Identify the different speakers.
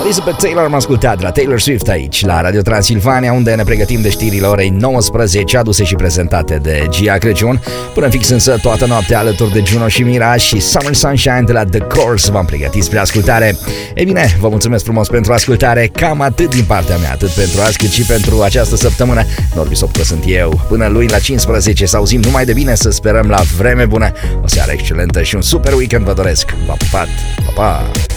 Speaker 1: Elizabeth Taylor am ascultat de la Taylor Swift aici, la Radio Transilvania, unde ne pregătim de știrile orei 19, aduse și prezentate de Gia Crăciun. Până fix însă toată noaptea alături de Juno și Mira și Summer Sunshine de la The Course v-am pregătit spre ascultare. Ei bine, vă mulțumesc frumos pentru ascultare, cam atât din partea mea, atât pentru azi cât și pentru această săptămână. Norbi Sopcă sunt eu. Până luni la 15 să auzim numai de bine, să sperăm la vreme bună. O seară excelentă și un super weekend vă doresc. V-am pupat, pa, pa!